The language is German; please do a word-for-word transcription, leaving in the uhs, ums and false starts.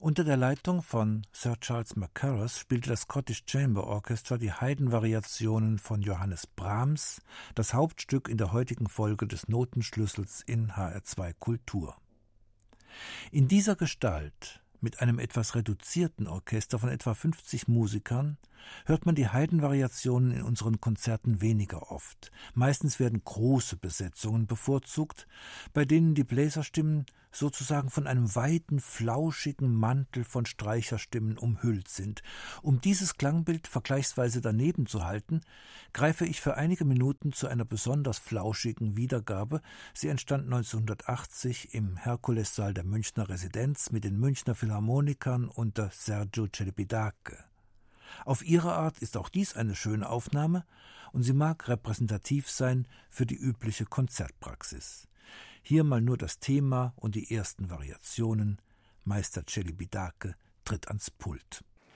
Unter der Leitung von Sir Charles Mackerras spielte das Scottish Chamber Orchestra die Haydn-Variationen von Johannes Brahms, das Hauptstück in der heutigen Folge des Notenschlüssels in H R zwei Kultur. In dieser Gestalt, mit einem etwas reduzierten Orchester von etwa fünfzig Musikern, hört man die Haydn-Variationen in unseren Konzerten weniger oft. Meistens werden große Besetzungen bevorzugt, bei denen die Bläserstimmen sozusagen von einem weiten, flauschigen Mantel von Streicherstimmen umhüllt sind. Um dieses Klangbild vergleichsweise daneben zu halten, greife ich für einige Minuten zu einer besonders flauschigen Wiedergabe. Sie entstand neunzehnhundertachtzig im Herkulessaal der Münchner Residenz mit den Münchner Philharmonikern unter Sergiu Celibidache. Auf ihre Art ist auch dies eine schöne Aufnahme und sie mag repräsentativ sein für die übliche Konzertpraxis. Hier mal nur das Thema und die ersten Variationen. Meister Celibidache tritt ans Pult.